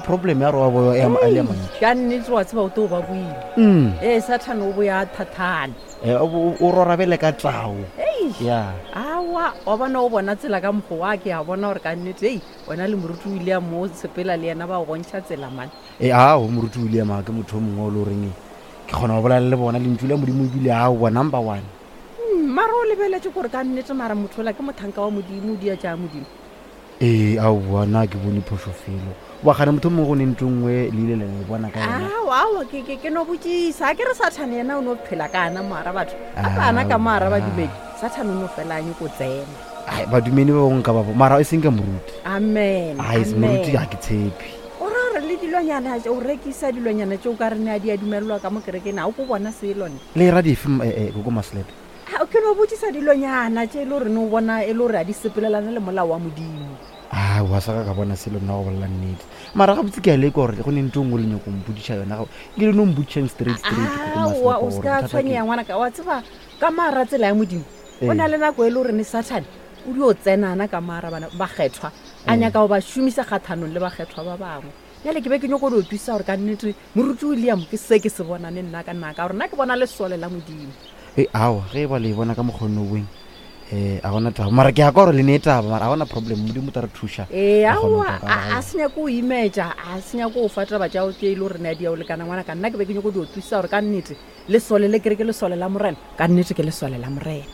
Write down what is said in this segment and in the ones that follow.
problem ya ro bo ya le mane ka nnetse wa tseba o to ba buile Satan o bo ya thathana o rorabele ka tlao ya awa wa bona o bona tsela ka mgo wa ke a bona gore ka nnetse wena le moruti William mo sepela le yena ba o bontsha tsela man o moruti William ke motho mongwe lo reng ke gona go bolela le bona le ntule modimo bile wa number 1 mara o lebeletse gore ka nnetse mara motho la ke mothanka wa modimo dia tja modimo na ke bone phosho felo wa gana motho mongwe go ne ntongwe le ile le bona ka yena awa ke no botsisa ke re Satan yena o no phela kana mara batho apana ka mara ba dibedi Satan o no felanye go tsena ba dumeni ba bong ka babo mara e senga moruti amen moruti ga ke tshepi ora le dilonyana o rekisa dilonyana tse o ka rena di a dumelwa ka mo kerekeng a o go bona selone le ra di fm go maslepe ke no botsisa dilonyana tse le re no bona e le re a di sepelelana le molao wa modimo wa saka ka bona selo nna go bolla nnete mara ga botse ke a le gore go ne ntong o le nyoko mbudisha yona ke le no mbutsheng straight go maslepe o ska tshwanya ngwana ka wa tseba ka mara tsela ya modimo o na le nako e le re ne Satan o di o tsenana ka mara bana ba kgethwa anya ka o ba shumisa kgathanong le ba kgethwa ba bangwe le ke be ke nyoko do twisa gore ka nnete moruti William ke se ke se bona ne nna ka nna ka gore nna ke bona le sole la modimo ge ba le bona ka moghono weng a gona taba mara ke a ka gore le ne taba mara a gona problem modimo ta re thusha a senya go imeja a senya go fata ba jao ke ile re ne dia o le kana ngwana ka nna ke be ke nyoko do twisa gore ka nnete le sole le kereke le sole la morena ka nnete ke le sole la morena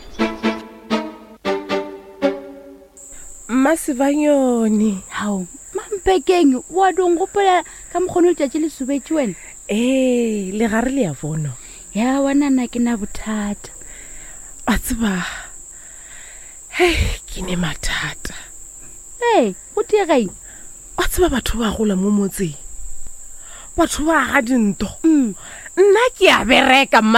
Masivanyoni hao mampekeng wa dongopola ka mkhono tjatši le subetši wena le gare le ya vono ya wanana ke na bothata a tseba ke ne mathata go diagaeng a tseba batho ba gola mo motseng batho ba ga dinto nna ke a bereka